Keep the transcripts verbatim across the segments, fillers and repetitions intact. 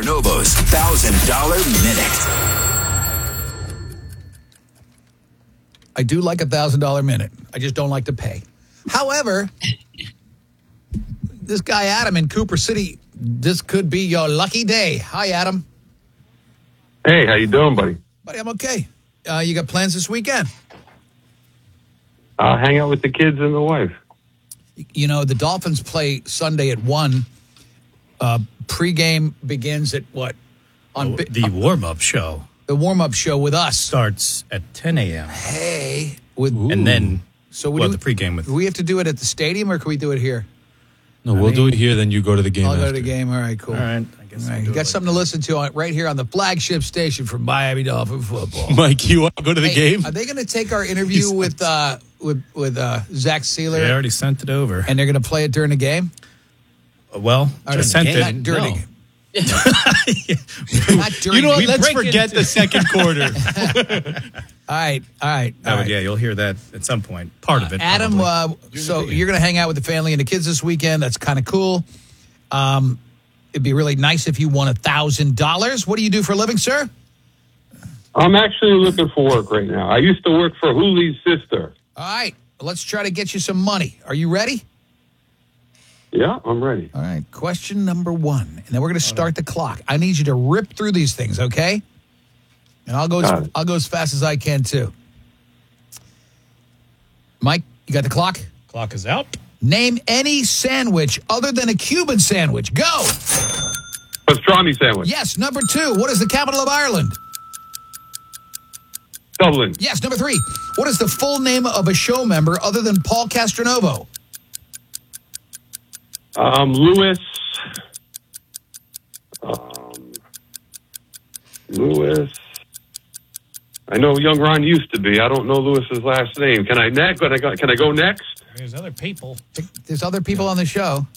Novo's one thousand dollars Minute. I do like a one thousand dollars minute. I just don't like to pay. However, this guy Adam in Cooper City, this could be your lucky day. Hi, Adam. Hey, how you doing, buddy? Buddy, I'm okay. Uh, you got plans this weekend? I'll hang out with the kids and the wife. You know, the Dolphins play Sunday at one. Uh, pregame begins at what? On the warm-up show. The warm-up show with us starts at ten a.m. Hey, with and then so we well, do, the pregame with. Do we have to do it at the stadium or can we do it here? No, we'll I mean, do it here. Then you go to the game. I'll after. go to the game. All right, cool. All right, I guess. All right. You got like something that. to listen to on, right here on the flagship station for Miami Dolphin football. Mike, you want to go to the hey, game? Are they going to take our interview with uh, with with uh, Zach Sealer? They already sent it over, and they're going to play it during the game. Uh, well, I sent it not during no. the game. Not during you know what? we Let's forget into- the second quarter. all right, all right. All oh, right. Yeah, you'll hear that at some point. Part of it. Adam, uh, so you're going to hang out with the family and the kids this weekend. That's kind of cool. Um, it'd be really nice if you won one thousand dollars. What do you do for a living, sir? I'm actually looking for work right now. I used to work for Hooley's sister. All right, let's try to get you some money. Are you ready? Yeah, I'm ready. All right, question number one. And then we're going to start the clock. I need you to rip through these things, okay? And I'll go as, I'll go as fast as I can, too. Mike, you got the clock? Clock is out. Name any sandwich other than a Cuban sandwich. Go! Pastrami sandwich. Yes. Number two, what is the capital of Ireland? Dublin. Yes. Number three, what is the full name of a show member other than Paul Castronovo? Um, Louis. Um, Louis. I know Young Ron used to be. I don't know Louis's last name. Can I next? Can I go, can I go next? There's other people. There's other people on the show.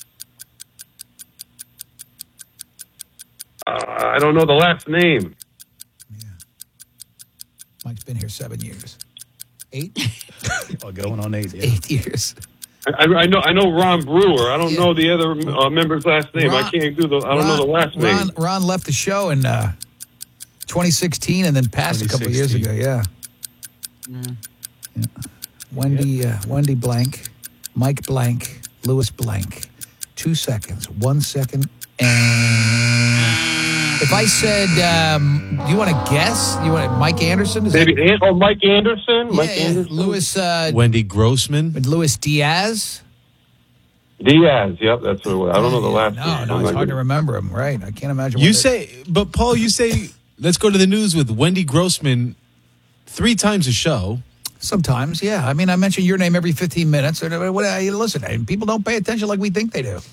Uh, I don't know the last name. Yeah. Mike's been here seven years. Eight? well, going on eight. Yeah. Eight years. I, I know. I know Ron Brewer. I don't yeah. know the other uh, member's last name. Ron, I can't do the. I don't Ron, know the last name. Ron, Ron left the show in uh, twenty sixteen and then passed a couple of years ago. Yeah. Mm. yeah. Wendy. Yep. Uh, Wendy Blank, Mike Blank, Louis Blank. Two seconds. One second. And if I said, um, do you want to guess? You want Mike Anderson? Is Maybe that... oh, Mike Anderson. Yeah, Mike yeah. Anderson. Louis. Uh, Wendy Grossman. Louis Diaz. Diaz. Yep, that's what it was. I don't know the last no, name. No, no, it's hard to remember him. Right? I can't imagine. You say, but Paul, you say, let's go to the news with Wendy Grossman three times a show. Sometimes, yeah. I mean, I mention your name every fifteen minutes. Or what? Listen, people don't pay attention like we think they do.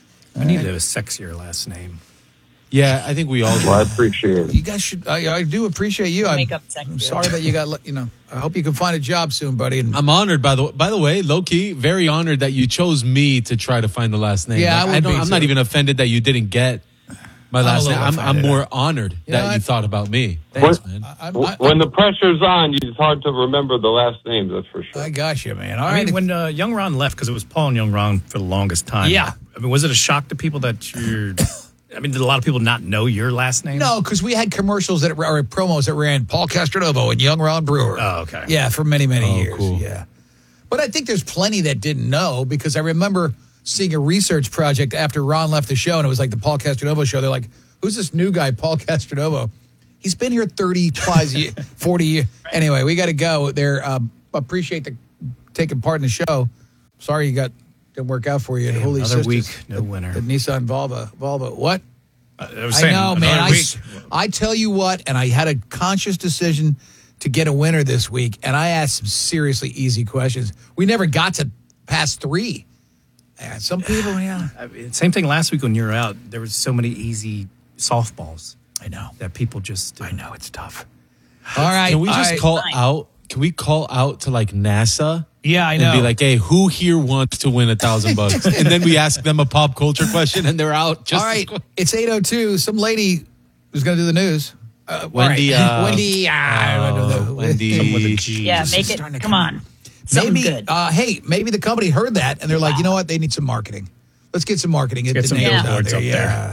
I need a sexier last name. Yeah, I think we all do. Well, I appreciate it. You guys should. I, I do appreciate you. I'm, I'm sorry that you got. You know, I hope you can find a job soon, buddy. And, I'm honored by the by the way, low key, very honored that you chose me to try to find the last name. Yeah, like, I, I don't, be I'm too. not even offended that you didn't get my last name. I'm, I'm more honored you that know, you I, thought about me. Thanks, when, man. I, I, when the pressure's on, it's hard to remember the last names. That's for sure. I got you, man. All I right. mean, when uh, Young Ron left, because it was Paul and Young Ron for the longest time. Yeah. I mean, was it a shock to people that you're? I mean, did a lot of people not know your last name? No, because we had commercials that or promos that ran Paul Castronovo and Young Ron Brewer. Oh, okay. Yeah, for many, many oh, years. Cool. Yeah. But I think there's plenty that didn't know because I remember seeing a research project after Ron left the show and it was like the Paul Castronovo show. They're like, who's this new guy, Paul Castronovo? He's been here thirty plus, forty years. Anyway, we got to go. There, um, appreciate the taking part in the show. Sorry you got didn't work out for you. Damn, Holy another Sisters, week, no the, winner. The Nissan Volvo. Volvo. What? Uh, I, was saying, I know, man. I, week. I tell you what, and I had a conscious decision to get a winner this week, and I asked some seriously easy questions. We never got to past three. Yeah, some people, yeah. I mean, same thing last week when you were out. There was so many easy softballs. I know. That people just... Uh, I know, it's tough. All right. Can we just right. call out? Can we call out to like NASA? Yeah, I know. And be like, hey, who here wants to win a thousand bucks? And then we ask them a pop culture question and they're out. Just all right. It's eight oh two. Some lady who's going to do the news. Uh, Wendy. Right. Uh, Wendy. Uh, uh, Wendy. With a G. Yeah, make it. Come, come on. Something maybe, good. Uh, hey, maybe the company heard that and they're like, you know what? They need some marketing. Let's get some marketing. Get some nails billboards out up there. there. Yeah.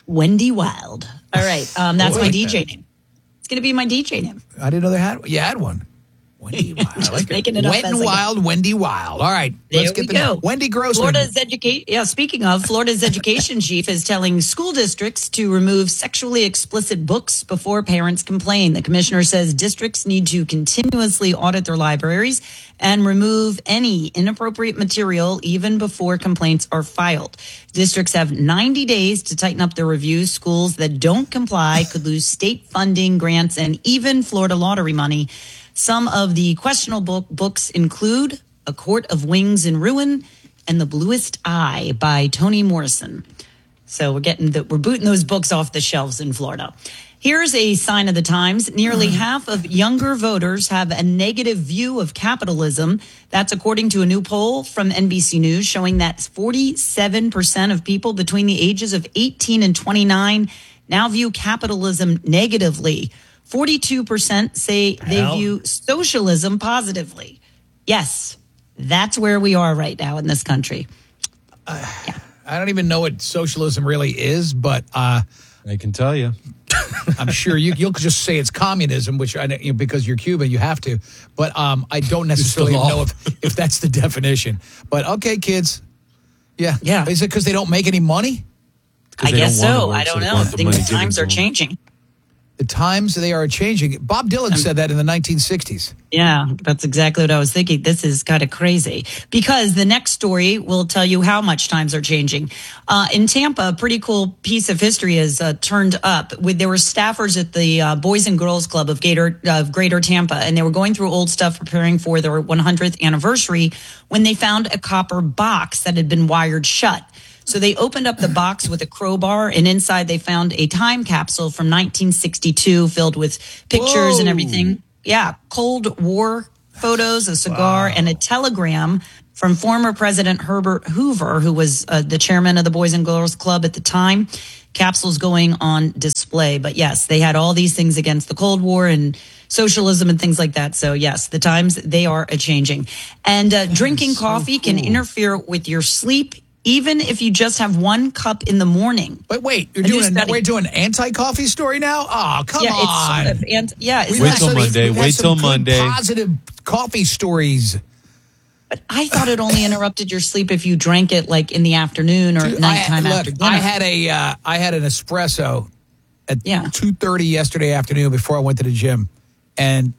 Wendy Wild. All right. Um, that's I my like D J that. name. It's going to be my D J name. I didn't know they had. You had one. Wendy Wild. Just I like making it up Wet as and I go. Wild, Wendy Wild. All right. There Let's we get the go. Wendy Grossman. Florida's educate. Yeah, speaking of, Florida's education chief is telling school districts to remove sexually explicit books before parents complain. The commissioner says districts need to continuously audit their libraries and remove any inappropriate material even before complaints are filed. Districts have ninety days to tighten up their reviews. Schools that don't comply could lose state funding, grants, and even Florida lottery money. Some of the questionable books include A Court of Wings and Ruin and The Bluest Eye by Toni Morrison. So we're getting the, we're booting those books off the shelves in Florida. Here's a sign of the times. Nearly half of younger voters have a negative view of capitalism. That's according to a new poll from N B C News showing that forty-seven percent of people between the ages of eighteen and twenty-nine now view capitalism negatively. forty-two percent say they Hell. view socialism positively. Yes, that's where we are right now in this country. I don't even know what socialism really is, but uh, I can tell you. I'm sure you, you'll just say it's communism, which I know, you know, because you're Cuban, you have to. But um, I don't necessarily law. know if, if that's the definition. But okay, kids. Yeah. Yeah. Is it because they don't make any money? Because I they guess don't wanna so. work, I so don't they know. want I the think money the given times to are them. changing. The times they are changing. Bob Dylan said that in the nineteen sixties. Yeah, that's exactly what I was thinking. This is kind of crazy because the next story will tell you how much times are changing. Uh, in Tampa, a pretty cool piece of history is uh, turned up. With, there were staffers at the uh, Boys and Girls Club of Gator, uh, Greater Tampa, and they were going through old stuff preparing for their one hundredth anniversary when they found a copper box that had been wired shut. So they opened up the box with a crowbar, and inside they found a time capsule from nineteen sixty-two filled with pictures Whoa. and everything. Yeah, Cold War photos, a cigar, and a telegram from former President Herbert Hoover, who was uh, the chairman of the Boys and Girls Club at the time. Capsules going on display. But yes, they had all these things against the Cold War and socialism and things like that. So yes, the times, they are a-changing. And uh, drinking coffee can interfere with your sleep, even if you just have one cup in the morning. But wait, you're A new doing a, study. we're doing an anti-coffee story now? Oh, come yeah, on. it's sort of, and yeah, We've isn't Wait had that till some- crazy? Monday. we've had Wait some till good Monday. Positive coffee stories. But I thought it only interrupted your sleep if you drank it like in the afternoon or Dude, at nighttime I, look, after dinner. I had a uh, I had an espresso at Yeah. two thirty yesterday afternoon before I went to the gym, and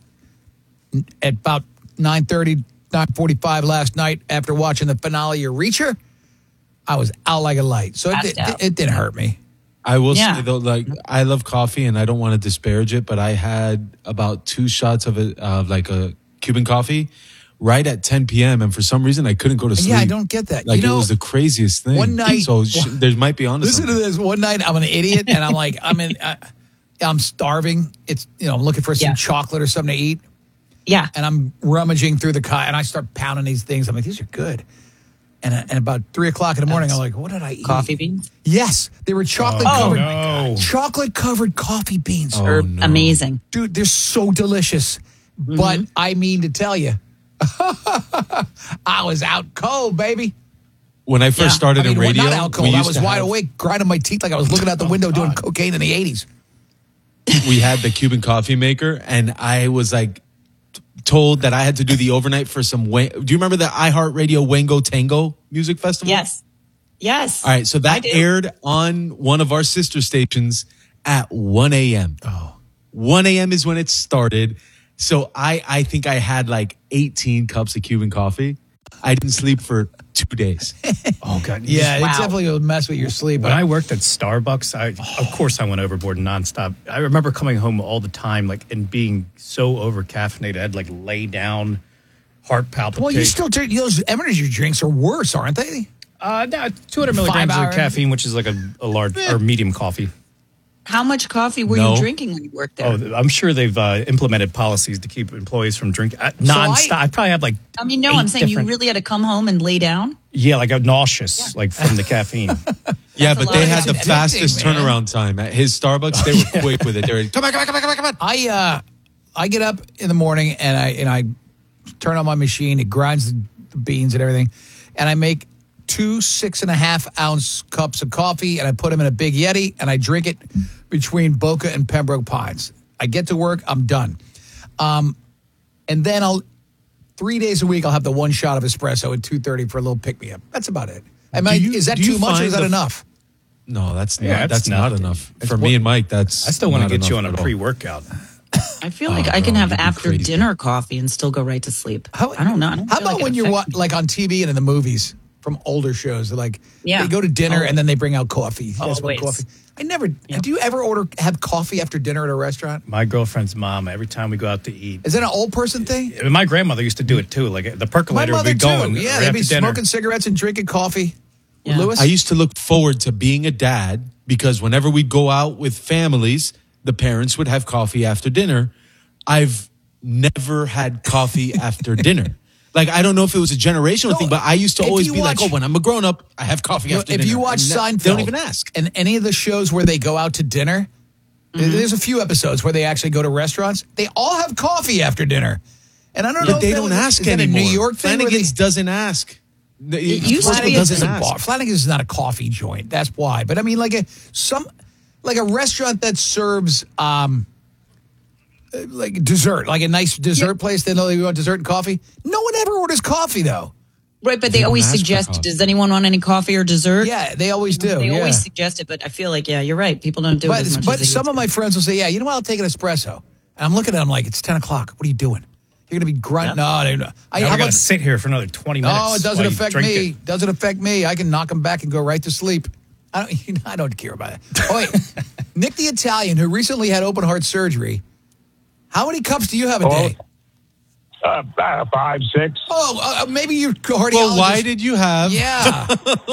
at about nine thirty, nine forty-five last night after watching the finale of Reacher, I was out like a light. So it, Passed it, out. it didn't hurt me. I will Yeah. say though, like I love coffee and I don't want to disparage it, but I had about two shots of it, of like a Cuban coffee, right at ten p.m. and for some reason I couldn't go to sleep. Yeah, I don't get that. Like You know, it was the craziest thing. one night- so sh- there might be honest. Listen to this. One night, I'm an idiot, and I'm like, I'm in, I, I'm starving. It's you know, I'm looking for some Yeah. chocolate or something to eat, yeah. and I'm rummaging through the car, and I start pounding these things. I'm like, these are good. And, and about three o'clock in the morning, I'm like, what did I eat? Coffee beans. Yes, they were chocolate Oh, covered. no. Chocolate covered coffee beans. Oh, Are no. amazing. Dude, they're so delicious. But I mean to tell you, I was out cold, baby. When I first Yeah. started I mean, in well, radio, not out we cold. I used was to wide have- awake, grinding my teeth like I was looking out the window doing cocaine in the eighties. we had the Cuban coffee maker, and I was like t- told that I had to do the overnight for some. Wa- do you remember the iHeartRadio Wango Tango Music Festival? Yes. Yes. All right, so I that do. aired on one of our sister stations at one a.m. Oh. one a.m. is when it started. So I, I think I had like eighteen cups of Cuban coffee. I didn't sleep for two days. Oh, God. Yeah, Wow. it definitely will mess with your sleep. When I worked at Starbucks, I of course I went overboard nonstop. I remember coming home all the time, like and being so over caffeinated, I'd like lay down, heart palpitation. well, you still drink those energy drinks are worse, aren't they? uh, no, two hundred milligrams Five of hours. caffeine, which is like a, a large or medium coffee. How much coffee were No. you drinking when you worked there? Oh, I'm sure they've uh, implemented policies to keep employees from drinking uh, nonstop. I, probably have like I mean, no, eight I'm saying you different- really had to come home and lay down. yeah, like I'm nauseous, like from the caffeine. Yeah, That's a but lot they of had the addicting, fastest man. turnaround time at his Starbucks. They were quick with it. They were come on, come on, come on, come on, come on. I uh, I get up in the morning and I and I turn on my machine. It grinds the beans and everything, and I make two six and a half ounce cups of coffee, and I put them in a big Yeti, and I drink it between Boca and Pembroke Pines. I get to work, I'm done. Um, and then I'll, three days a week, I'll have the one shot of espresso at two thirty for a little pick-me-up. That's about it. Am I, you- is that do you too much or find is that the- enough? No, that's Yeah, not, that's that's not nothing. enough. For me and Mike, that's I still want not to get you enough on a at all. pre-workout. I feel Oh, like I can bro, have you'd be after crazy. dinner coffee and still go right to sleep. How, I don't know. I don't how feel like about it when you're wa- affects me. like on T V and in the movies from older shows? They're like, Yeah. they go to dinner Always. and then they bring out coffee. You guys want Always. coffee? I never, do you ever order, have coffee after dinner at a restaurant? My girlfriend's mom, every time we go out to eat, Is that an old person thing? and my grandmother used to do it too. Like the My percolator would mother be going. too. Yeah, right they'd after be dinner. smoking cigarettes and drinking coffee. Yeah. Lewis? I used to look forward to being a dad because whenever we'd go out with families, the parents would have coffee after dinner. I've never had coffee after dinner. Like, I don't know if it was a generational No, thing, but I used to if always you be like, watch- oh, when I'm a grown up, I have coffee You know, after if dinner. you watch And that- Seinfeld, they don't even ask. And any of the shows where they go out to dinner, there's a few episodes where they actually go to restaurants. They all have coffee after dinner, and I don't know. But if they that don't was- ask is that anymore. a New York thing? where Flanagan's they- doesn't ask. It used to be Flanagan's a- is a ask. bar. Flanagan's is not a coffee joint. That's why. But I mean, like a some, like a restaurant that serves, um, uh, like dessert, like a nice dessert place. They know they want dessert and coffee. No one ever orders coffee though. Right, but They they don't always ask for suggest, coffee. does anyone want any coffee or dessert? Yeah, they always do. They yeah. always suggest it, but I feel like, yeah, you're right. People don't do it But, as much but as they some used of my friends will say, yeah, you know what? I'll take an espresso. And I'm looking at them like, it's ten o'clock. What are you doing? You're going to be grunt. No, I, I, Now how we got to about, sit here for another twenty minutes. no, it doesn't while you affect drink me. it. Doesn't affect me. I can knock them back and go right to sleep. I don't, you know, I don't care about it. Oh, wait. Nick the Italian, who recently had open heart surgery, how many cups do you have a Oh, day? Uh, uh, five, six. Oh, uh, maybe your cardiologist. Well, why did you have? Yeah.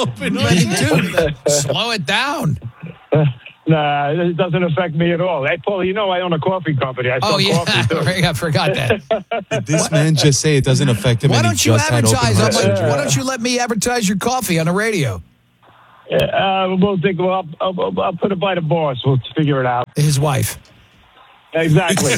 Dude, slow it down. Nah, it doesn't affect me at all. Hey, Paul, you know I own a coffee company. I sell Oh, yeah. coffee too. I forgot that. Did this man just say it doesn't affect him? Why and he don't you just had open advertise? heart on my- surgery? why don't you let me advertise your coffee on the radio? Uh, we'll think. Well, I'll, I'll, I'll put it by the boss. We'll figure it out. His wife. Exactly.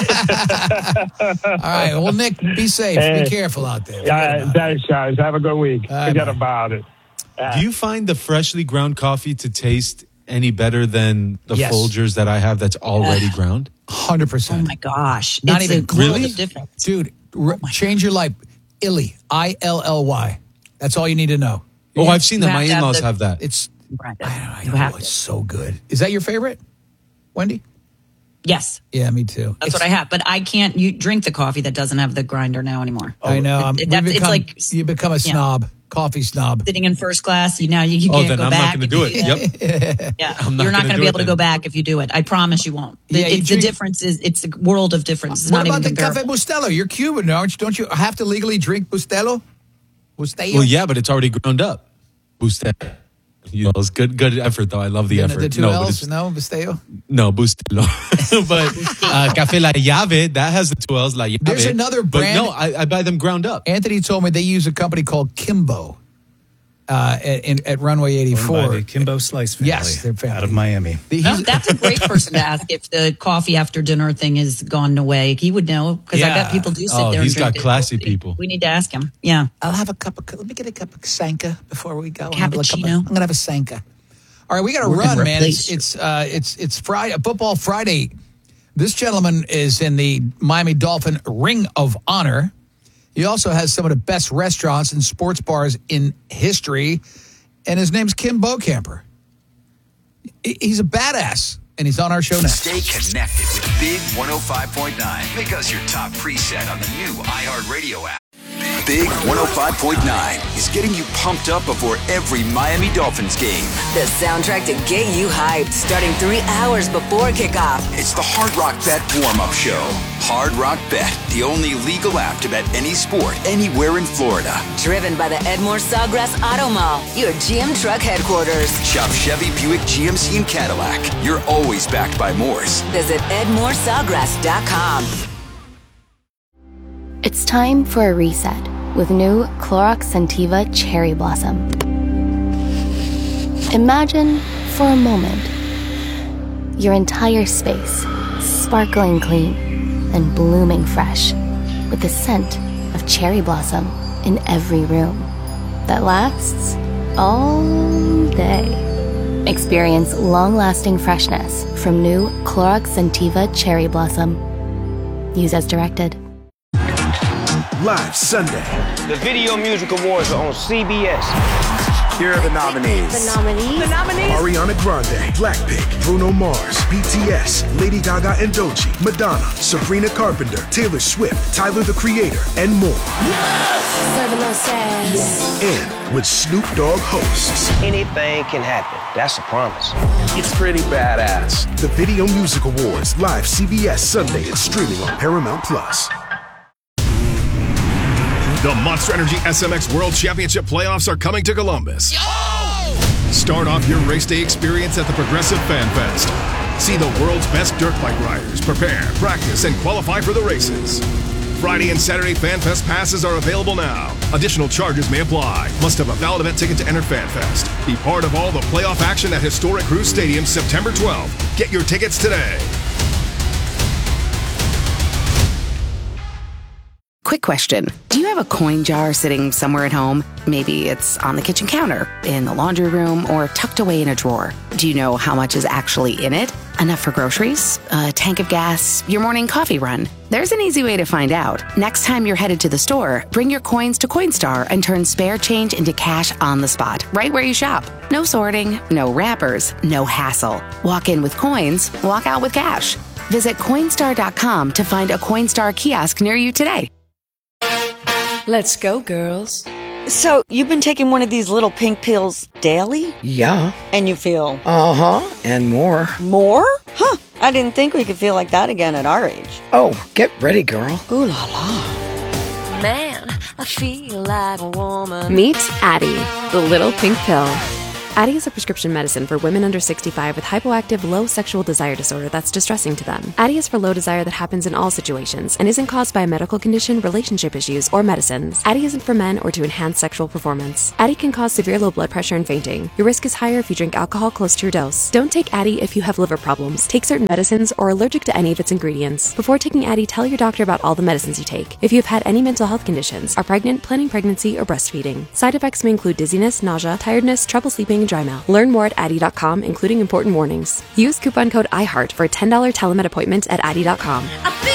All right. Well, Nick, be safe. Hey. Be careful out there. Forget Yeah, about it. thanks, guys. Have a good week. All right, Forget bye. about it. Do you find the freshly ground coffee to taste any better than the Yes. Folgers that I have that's already ground? one hundred Oh percent. my gosh. Not It's even- a world Really? of difference. Dude, r- change your life. Illy. I L L Y. That's all you need to know. Oh, I've seen You that. have My to have in-laws the- have that. It's, Right. I don't know. I You know have it's to. so good. Is that your favorite, Wendy? Yes. Yeah, me too. That's what I have, but I can't you drink the coffee that doesn't have the grinder now anymore. I know. I'm, It- we that's- it's become, like- you become a yeah. snob, coffee snob. Sitting in first class, you now you, you Oh, can't then go I'm back. not going to do it. Yep. Yeah, I'm not you're not gonna going to do be it able to then. go back if you do it. I promise you won't. The, Yeah, you it's the drink- difference is it's a world of difference. It's What not about even the Cafe comparable. Bustelo? You're Cuban, aren't you? Don't you have to legally drink Bustelo? Bustelo? Well, yeah, but it's already ground up. Boost that. You know, it's good, good effort though. I love the The, effort. the two no, but L's? it's- No, Bustelo? no, Bustelo. but uh, Café La Llave, that has the two L's. La Llave. There's another But brand- no, I, I buy them ground up. Anthony told me they use a company called Kimbo uh, at, in, at Runway Owned by eighty-four. the Kimbo Slice family. Yes, their family. out of Miami. The- No, he's- that's a great person to ask if the coffee after dinner thing has gone away. He would know because I Yeah. bet people do sit Oh, there. he's and drink got it. classy We- people. We need to ask him. Yeah. I'll have a cup of, let me get a cup of Sanka before we go. I'll have a cup of- Cappuccino. I'm going to have a Sanka. All right, we got to We're run, gonna man. It's replace you. it's uh, it's it's Friday, Football Friday. This gentleman is in the Miami Dolphin Ring of Honor. He also has some of the best restaurants and sports bars in history, and his name's Kim Bocamper. He- He's a badass, and he's on our show next. Stay connected with Big one oh five point nine. Make us your top preset on the new iHeartRadio app. Big one oh five point nine is getting you pumped up before every Miami Dolphins game. The soundtrack to get you hyped, starting three hours before kickoff. It's the Hard Rock Bet warm-up show. Hard Rock Bet, the only legal app to bet any sport anywhere in Florida. Driven by the Edmore Sawgrass Auto Mall, your G M truck headquarters. Shop Chevy, Buick, G M C, and Cadillac. You're always backed by Moores. Visit edmore sawgrass dot com. It's time for a reset with new Clorox Scentiva Cherry Blossom. Imagine, for a moment, your entire space sparkling clean and blooming fresh with the scent of cherry blossom in every room that lasts all day. Experience long-lasting freshness from new Clorox Scentiva Cherry Blossom. Use as directed. Live Sunday. The Video Music Awards are on C B S. Here are the nominees. The nominees? The nominees? Ariana Grande, Blackpink, Bruno Mars, B T S, Lady Gaga and Doechii, Madonna, Sabrina Carpenter, Taylor Swift, Tyler the Creator, and more. Yes! Serving us sass. And with Snoop Dogg hosts. Anything can happen. That's a promise. It's pretty badass. The Video Music Awards, live C B S Sunday and streaming on Paramount Plus. The Monster Energy S M X World Championship playoffs are coming to Columbus. Yo! Start off your race day experience at the Progressive Fan Fest. See the world's best dirt bike riders prepare, practice, and qualify for the races. Friday and Saturday Fan Fest passes are available now. Additional charges may apply. Must have a valid event ticket to enter Fan Fest. Be part of all the playoff action at historic Crew Stadium September twelfth. Get your tickets today. Quick question. Do you have a coin jar sitting somewhere at home? Maybe it's on the kitchen counter, in the laundry room, or tucked away in a drawer. Do you know how much is actually in it? Enough for groceries? A tank of gas? Your morning coffee run? There's an easy way to find out. Next time you're headed to the store, bring your coins to Coinstar and turn spare change into cash on the spot, right where you shop. No sorting, no wrappers, no hassle. Walk in with coins, walk out with cash. Visit Coinstar dot com to find a Coinstar kiosk near you today. Let's go, girls. So, you've been taking one of these little pink pills daily? Yeah. And you feel? Uh-huh. And more. More? Huh. I didn't think we could feel like that again at our age. Oh, get ready, girl. Ooh la la. Man, I feel like a woman. Meet Addyi, the little pink pill. Addyi is a prescription medicine for women under sixty-five with hypoactive low sexual desire disorder that's distressing to them. Addyi is for low desire that happens in all situations and isn't caused by a medical condition, relationship issues, or medicines. Addyi isn't for men or to enhance sexual performance. Addyi can cause severe low blood pressure and fainting. Your risk is higher if you drink alcohol close to your dose. Don't take Addyi if you have liver problems, take certain medicines, or are allergic to any of its ingredients. Before taking Addyi, tell your doctor about all the medicines you take. If you have had any mental health conditions, are pregnant, planning pregnancy, or breastfeeding. Side effects may include dizziness, nausea, tiredness, trouble sleeping, and dry mouth. Learn more at Addyi dot com, including important warnings. Use coupon code iHeart for a ten dollars telemed appointment at Addyi dot com.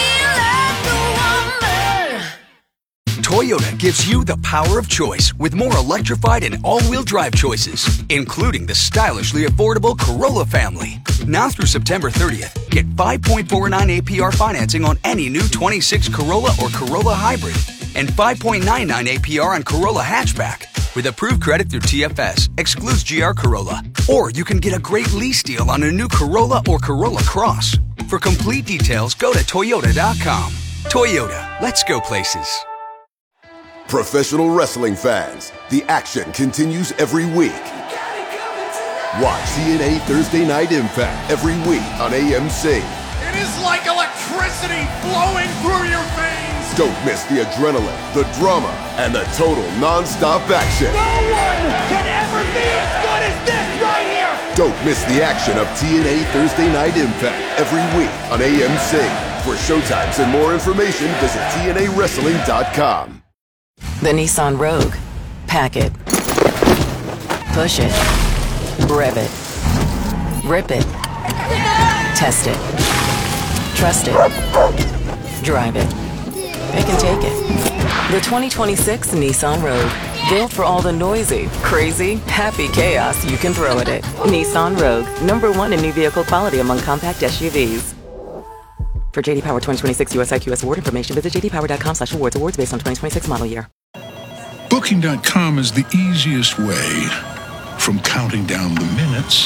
Toyota gives you the power of choice with more electrified and all-wheel drive choices, including the stylishly affordable Corolla family. Now through September thirtieth, get five point four nine A P R financing on any new twenty-six Corolla or Corolla Hybrid and five point nine nine A P R on Corolla Hatchback. With approved credit through T F S, excludes G R Corolla. Or you can get a great lease deal on a new Corolla or Corolla Cross. For complete details, go to Toyota dot com. Toyota, let's go places. Professional wrestling fans, the action continues every week. Watch T N A Thursday Night Impact every week on A M C. It is like electricity flowing through your veins. Don't miss the adrenaline, the drama, and the total non-stop action. No one can ever be as good as this right here. Don't miss the action of T N A Thursday Night Impact every week on A M C. For showtimes and more information, visit T N A wrestling dot com. The Nissan Rogue. Pack it. Push it. Rev it. Rip it. Test it. Trust it. Drive it. It can take it. The twenty twenty-six Nissan Rogue. Built for all the noisy, crazy, happy chaos you can throw at it. Nissan Rogue. Number one in new vehicle quality among compact S U Vs. For J D Power twenty twenty-six U S I Q S award information, visit j d power dot com slash awards. Awards based on twenty twenty-six model year. Booking dot com is the easiest way from counting down the minutes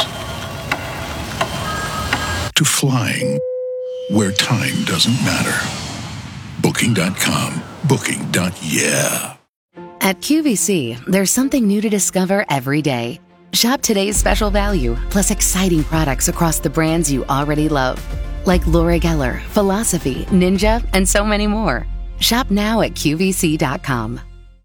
to flying where time doesn't matter. Booking dot com. Booking. Yeah. At Q V C, there's something new to discover every day. Shop today's special value, plus exciting products across the brands you already love. Like Laura Geller, Philosophy, Ninja, and so many more. Shop now at Q V C dot com.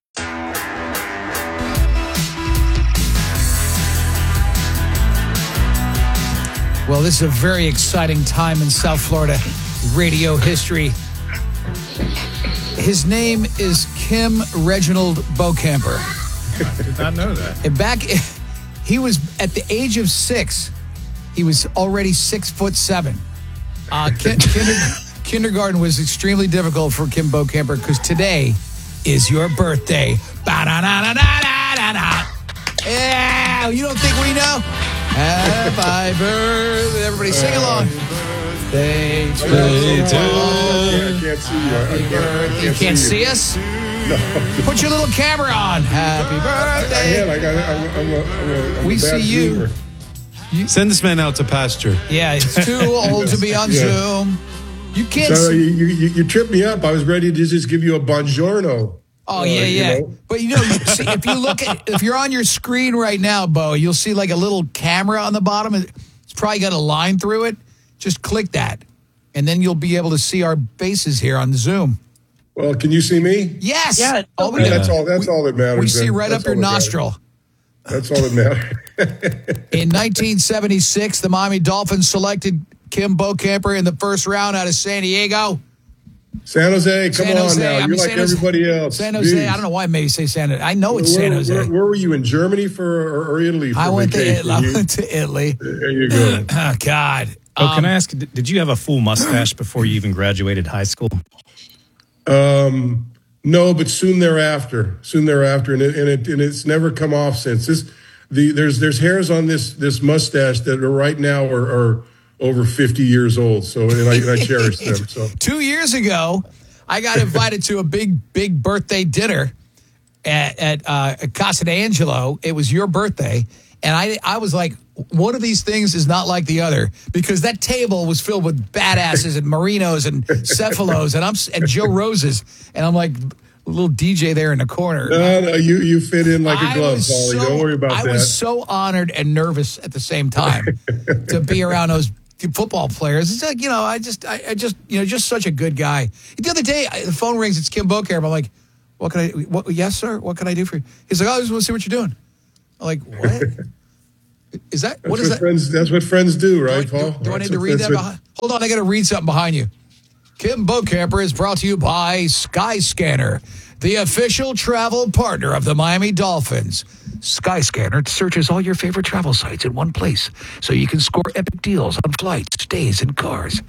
Well, this is a very exciting time in South Florida radio history. His name is Kim Reginald Bocamper. Did not know that. And back, he was at the age of six. He was already six foot seven. Uh, kin- kinder- kindergarten was extremely difficult for Kim Bokamper because today is your birthday. Ba-da-da-da-da-da-da. Yeah, you don't think we know? Happy birthday. Everybody sing along. Birthday to you. I can't see you. I can't, I can't You can't see, see you. us? No. Put your little camera on. Happy birthday. I, I, I, got, I'm, I'm a, I'm a, I'm We a bad see you. zoomer. Send this man out to pasture. Yeah, it's too old to be on Yeah. Zoom. You can't So see. you, you, you tripped me up. I was ready to just give you a buongiorno. Oh Uh, yeah, you yeah. know? But you know, you see, if you look at, if you're on your screen right now, Bo, you'll see like a little camera on the bottom. It's probably got a line through it. Just click that, and then you'll be able to see our faces here on Zoom. Well, can you see me? Yes. Yeah. All we Yeah, do- that's all. That's all that matters. We see then. right That's up your all that nostril. matters. That's all that matters. In nineteen seventy-six, the Miami Dolphins selected Kim Bokamper in the first round out of San Diego. San Jose, come San on Jose. now. I You're mean, like San Jose- everybody else. San Jose. Jeez. I don't know why I made you say San Jose. I know it's where, San Jose. Where, where were you in Germany for or, or Italy? For I went to vacation? Italy. I You- went to Italy. There you go. Oh, God. Oh, can Um, I ask, did did you have a full mustache before you even graduated high school? Um, no, but soon thereafter, soon thereafter, and it, and it and it's never come off since. This the there's there's hairs on this this mustache that are right now are, are over fifty years old. So and I, and I cherish them. So Two years ago, I got invited to a big, big birthday dinner at, at uh, Casa d'Angelo. It was your birthday. And I, I was like, one of these things is not like the other because that table was filled with badasses and Marinos and Cefalos and I'm and Joe Roses. And I'm like, little D J there in the corner. no, no, you you fit in like a I glove, was Paulie. so- Don't worry about I that. was so honored and nervous at the same time to be around those football players. It's like, you know, I just, I, I just, you know, just such a good guy. The other day, I, the phone rings. It's Kim Bokamper. I'm like, what can I, what, yes, sir. What can I do for you? He's like, oh, I just want to see what you're doing. I'm like, what? Is that, That's what is that? Friends, that's what friends do, right, do, Paul? do, do I need That's to what- read that's that? what- Behind? Hold on, I got to read something behind you. Kim Bokamper is brought to you by Skyscanner, the official travel partner of the Miami Dolphins. Skyscanner searches all your favorite travel sites in one place so you can score epic deals on flights, stays, and cars.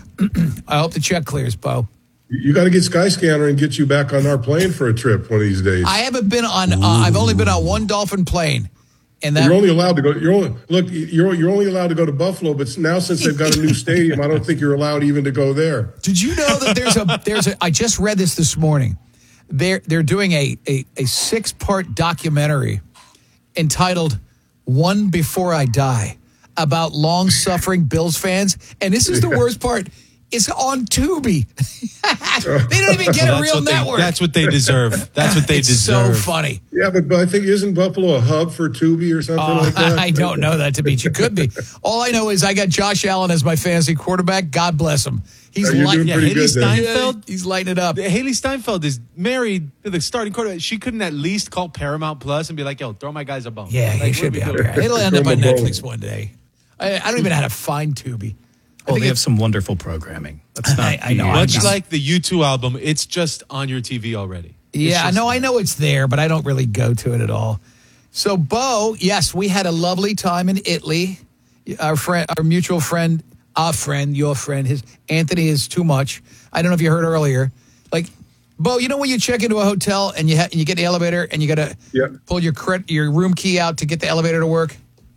I hope the check clears, Bo. You got to get Skyscanner and get you back on our plane for a trip one of these days. I haven't been on, uh, I've only been on one Dolphin plane. And that, You're only allowed to go. You're only look. You're you're only allowed to go to Buffalo, but now since they've got a new stadium, I don't think you're allowed even to go there. Did you know that there's a there's a I just read this this morning. They're they're doing a a, a six part documentary entitled "One Before I Die" about long suffering Bills fans, and this is the worst part. It's on Tubi. They don't even get Well, a that's real what they- network. that's what they deserve. That's what they it's deserve. so funny. Yeah, but, but I think isn't Buffalo a hub for Tubi or something Uh, like that? I don't know that to be. You could be. All I know is I got Josh Allen as my fantasy quarterback. God bless him. He's Oh, you're lighting. doing pretty Haley good then. Steinfeld. He's lighting it up. Haley Steinfeld is married to the starting quarterback. She couldn't at least call Paramount Plus and be like, "Yo, throw my guys a bone." Yeah, like, he what should are be we out doing? there. It'll end up on Throw him a Netflix one day. I, I don't even know how to find Tubi. I Well, think they have it's- some wonderful programming. That's not. I- I know, the- I Much know. like the U two album, it's just on your T V already. It's Yeah, I just know. I there. know it's there, but I don't really go to it at all. So, Bo, yes, we had a lovely time in Italy. Our friend, our mutual friend, our friend, your friend, his Anthony is too much. I don't know if you heard earlier. Like, Bo, you know when you check into a hotel and you ha- and you get the elevator and you got to Yep. pull your cre- your room key out to get the elevator to work.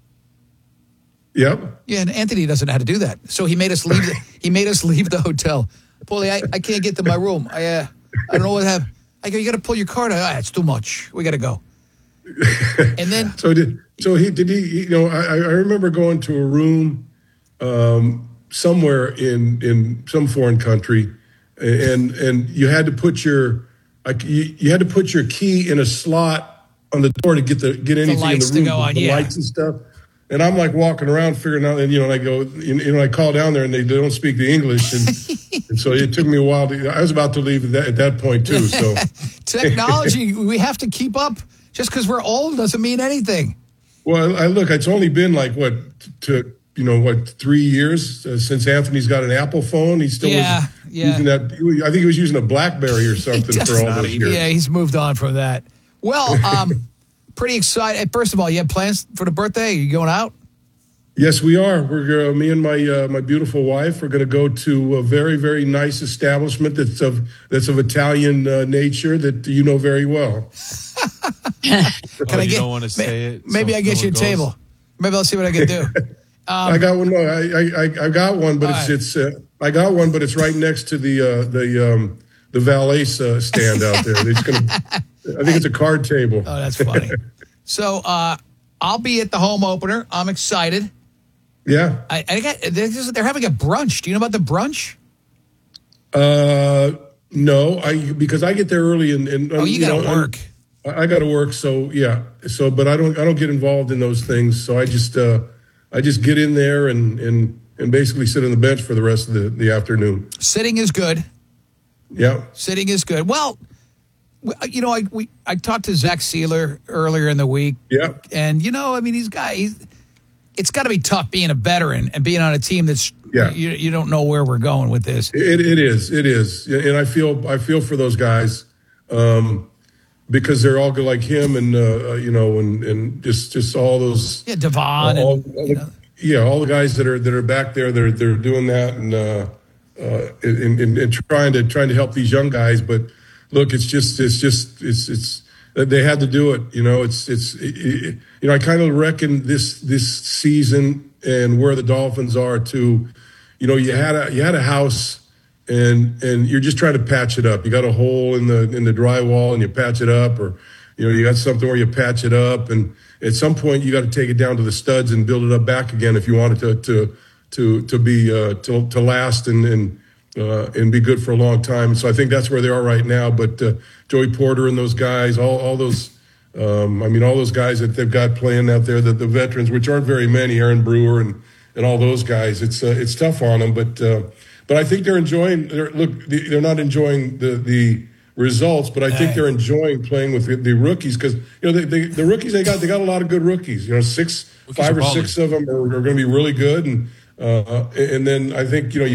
Yep. Yeah, and Anthony doesn't know how to do that, so he made us leave. The, he made us leave the hotel. Paulie, I, I can't get to my room. I uh, I don't know what happened. I go, you got to pull your card out. Ah, it's too much. We got to go. And then So did so he did he you know I, I remember going to a room um, somewhere in in some foreign country and and you had to put your like you, you had to put your key in a slot on the door to get the get anything lights in the to room go on, the yeah. lights and stuff. And I'm like walking around figuring out, and you know, and I go, you know, I call down there and they don't speak the English, and, and so it took me a while. To, I was about to leave at that, at that point too. So technology, we have to keep up. Just because we're old doesn't mean anything. Well, I look, it's only been like what to you know what three years uh, since Anthony's got an Apple phone. He still Yeah, was yeah. using that. I think he was using a BlackBerry or something for all those years. Yeah, he's moved on from that. Well, um, pretty excited. First of all, you have plans for the birthday? Are you going out? Yes, we are. We're uh, me and my uh, my beautiful wife are going to go to a very very nice establishment that's of that's of Italian uh, nature that you know very well. Can oh, I you get, don't want to say it? Maybe so I get no you a goes. table. Maybe I'll see what I can do. Um, I got one. No, I I I got one, but it's right. it's uh, I got one, but it's right next to the uh, the um, the valet uh, stand out there. It's gonna. I think it's a card table. Oh, that's funny. So uh, I'll be at the home opener. I'm excited. Yeah. I, I got, they're having a brunch. Do you know about the brunch? Uh, no, I because I get there early and, and oh, you, you got to work. I, I got to work, so yeah. So, but I don't I don't get involved in those things. So I just uh, I just get in there and and and basically sit on the bench for the rest of the, the afternoon. Sitting is good. Yeah, sitting is good. Well, you know, I we I talked to Zach Sealer earlier in the week. Yeah, and you know, I mean, he's got he's. It's got to be tough being a veteran and being on a team that's yeah. you, you don't know where we're going with this. It, it is, it is, and I feel I feel for those guys um, because they're all good like him, and uh, you know, and, and just just all those yeah, Devon, uh, all, and, all the, yeah, all the guys that are that are back there, they're they're doing that and uh, uh, and, and, and trying to trying to help these young guys. But look, it's just it's just it's it's. They had to do it, you know. It's it's it, it, you know. I kind of reckon this this season and where the Dolphins are to, you know, you had a you had a house and and you're just trying to patch it up. You got a hole in the in the drywall and you patch it up, or you know you got something where you patch it up, and at some point you got to take it down to the studs and build it up back again if you want it to to to to be uh, to to last and and. Uh, and be good for a long time. So I think that's where they are right now. But uh, Joey Porter and those guys, all all those, um, I mean, all those guys that they've got playing out there, the, the veterans, which aren't very many, Aaron Brewer and, and all those guys. It's uh, it's tough on them, but uh, but I think they're enjoying. They're, look, they're not enjoying the the results, but I think they're enjoying playing with the, the rookies because you know they, they, the rookies they got they got a lot of good rookies. You know, six, Rookies five are or balling. six of them are, are going to be really good, and uh, and then I think you know. You